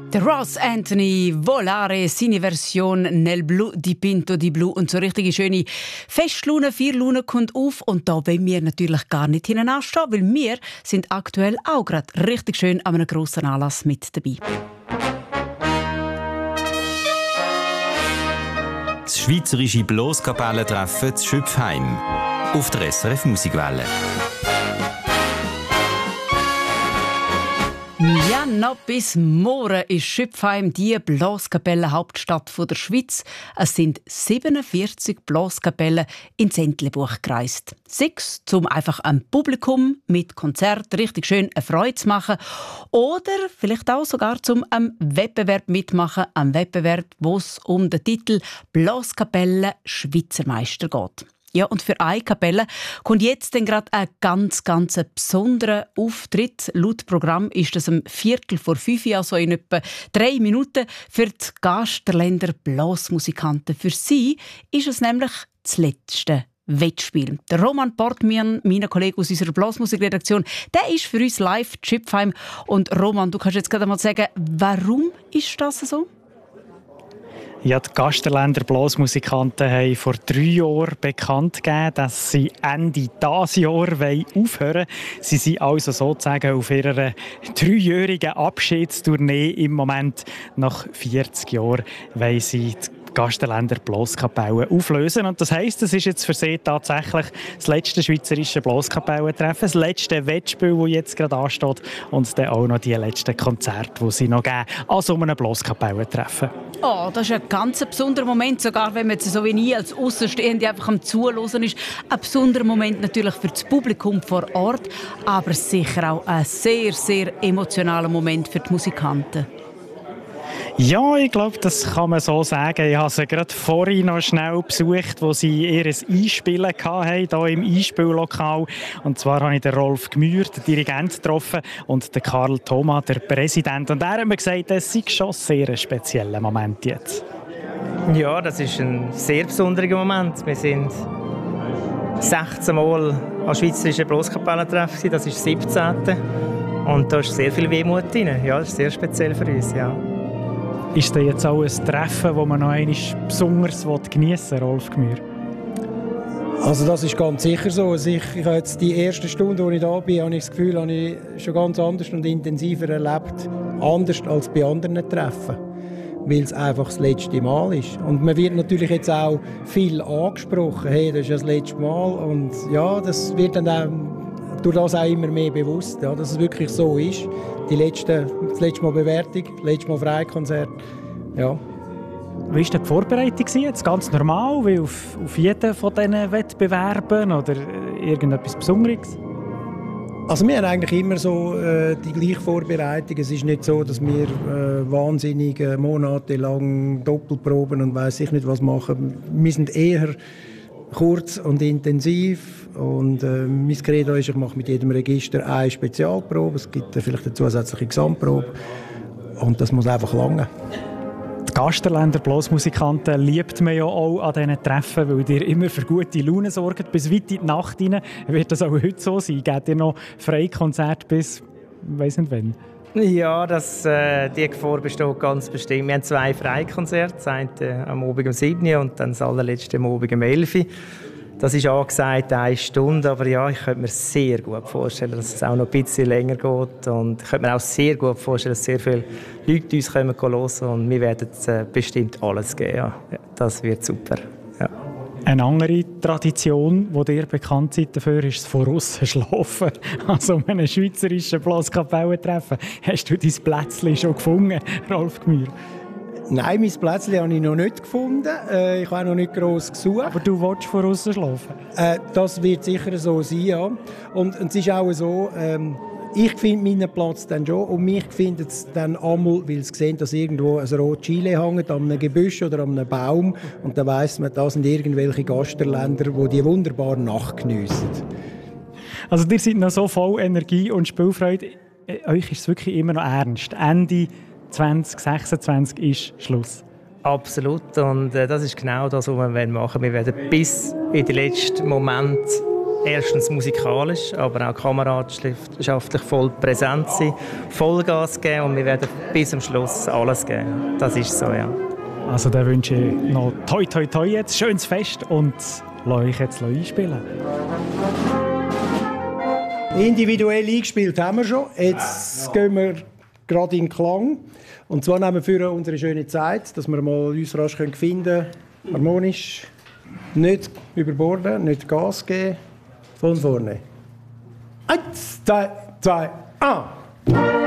Der Ross Anthony Volare, seine Version «Nel blu dipinto di blu». Und so richtig schöne Festlaune, Vierlaune kommt auf. Und da wollen wir natürlich gar nicht hinten anstehen, weil wir sind aktuell auch gerade richtig schön an einem grossen Anlass mit dabei. Das schweizerische Bloskapellentreffen zu Schüpfheim auf der SRF Musikwelle. Ja, noch bis morgen ist Schüpfheim die Blaskapellen-Hauptstadt der Schweiz. Es sind 47 Blaskapellen ins Entlebuch gereist. 6, um einfach am Publikum mit Konzert richtig schön eine Freude zu machen. Oder vielleicht auch sogar zum am Wettbewerb mitmachen. Am Wettbewerb, wo es um den Titel Blaskapelle Schweizer Meister geht. Ja, und für eine Kapelle kommt jetzt dann gerade ein ganz besonderer Auftritt. Laut Programm ist das um 4:45, also in etwa 3 Minuten, für die Gasterländer Blasmusikanten. Für sie ist es nämlich das letzte Wettspiel. Der Roman Portmann, mein Kollege aus unserer Blasmusikredaktion, der ist für uns live in Schüpfheim. Und Roman, du kannst jetzt gerade mal sagen, warum ist das so? Ja, die Gasterländer Blasmusikanten haben vor 3 Jahren bekannt gegeben, dass sie Ende dieses Jahr aufhören wollen. Sie sind also sozusagen auf ihrer 3-jährigen Abschiedstournee im Moment. Nach 40 Jahren wollen sie die Gasterländer Blaskapellen auflösen. Und das heisst, es ist jetzt für sie tatsächlich das letzte schweizerische Blaskapellentreffen, das letzte Wettspiel, das jetzt gerade ansteht, und dann auch noch die letzten Konzerte, die sie noch geben, an so einem Blaskapellentreffen. Oh, das ist ein ganz besonderer Moment, sogar wenn man jetzt so wie ich als Aussenstehende einfach am Zuhören ist. Ein besonderer Moment natürlich für das Publikum vor Ort, aber sicher auch ein sehr emotionaler Moment für die Musikanten. Ja, ich glaube, das kann man so sagen. Ich habe sie gerade vorhin noch schnell besucht, wo sie ihr Einspielen hatten, hier im Einspiellokal. Und zwar habe ich den Rolf Gmür, den Dirigent, getroffen, und den Karl Thoma, der Präsident. Und er hat mir gesagt, es sei schon sehr ein spezieller Moment jetzt. Ja, das ist ein sehr besonderer Moment. Wir sind 16 Mal am Schweizerischen Blaskapellentreffen, das ist das 17. Und da ist sehr viel Wehmut drin. Ja, das ist sehr speziell für uns, ja. Ist das jetzt auch ein Treffen, das man noch einmal besonders geniessen will, Rolf Gmür? Also das ist ganz sicher so. Also ich habe jetzt die erste Stunde, als ich da bin, habe ich das Gefühl, habe ich schon ganz anders und intensiver erlebt. Anders als bei anderen Treffen. Weil es einfach das letzte Mal ist. Und man wird natürlich jetzt auch viel angesprochen. Hey, das ist ja das letzte Mal. Und ja, das wird dann auch durch das auch immer mehr bewusst, ja, dass es wirklich so ist. Das letzte Mal Bewertung, das letzte Mal Freikonzert. Ja. Wie war die Vorbereitung? Jetzt ganz normal, wie auf jeden von diesen Wettbewerben oder irgendetwas Besonderes? Also wir haben eigentlich immer so die gleiche Vorbereitung. Es ist nicht so, dass wir wahnsinnig monatelang Doppelproben und weiss ich nicht was machen. Wir sind eher kurz und intensiv. Und mein Credo ist, ich mache mit jedem Register eine Spezialprobe. Es gibt vielleicht eine zusätzliche Gesamtprobe. Und das muss einfach lange. Die Gasterländer Blasmusikanten liebt man ja auch an diesen Treffen, weil ihr immer für gute Laune sorgt. Bis weit in die Nacht rein wird das auch heute so sein. Gebt ihr noch Freikonzerte bis, ich weiss nicht wann? Ja, die Gefahr besteht ganz bestimmt. Wir haben 2 Freikonzerte, das eine am Abend um 7 Uhr und dann das allerletzte am Abend um 11 Uhr. Das ist angesagt 1 Stunde, aber ja, ich könnte mir sehr gut vorstellen, dass es auch noch ein bisschen länger geht. Und ich könnte mir auch sehr gut vorstellen, dass sehr viele Leute uns hören können und wir werden bestimmt alles geben. Ja, das wird super. Ja. Eine andere Tradition, die dir bekannt seid dafür, ist das Vorausschlafen. Also einem schweizerischen Blaskapellentreffen. Hast du dein Plätzchen schon gefunden, Rolf Gmür? Nein, mein Plätzchen habe ich noch nicht gefunden. Ich habe auch noch nicht gross gesucht. Aber du willst vorausschlafen? Das wird sicher so sein, ja. Und es ist auch so, ich finde meinen Platz dann schon und mich findet es dann einmal, weil sie sehen, dass irgendwo ein rotes Chile hängt an einem Gebüsch oder an einem Baum und dann weiss man, das sind irgendwelche Gasterländer, die wunderbar Nacht geniessen. Also ihr seid noch so voll Energie und Spielfreude. Euch ist es wirklich immer noch ernst. Ende 2026 ist Schluss. Absolut. Und das ist genau das, was wir machen wollen. Wir werden bis in den letzten Moment erstens musikalisch, aber auch kameradschaftlich voll präsent sein, Vollgas geben und wir werden bis zum Schluss alles geben. Das ist so, ja. Also dann wünsche ich noch toi toi toi jetzt, schönes Fest und lasse euch jetzt einspielen. Individuell eingespielt haben wir schon. Jetzt gehen wir gerade in den Klang. Und zwar nehmen wir für unsere schöne Zeit, dass wir mal uns rasch finden können, harmonisch, nicht überborden, nicht Gas geben. Von vorne. 1, 2, 2, 1.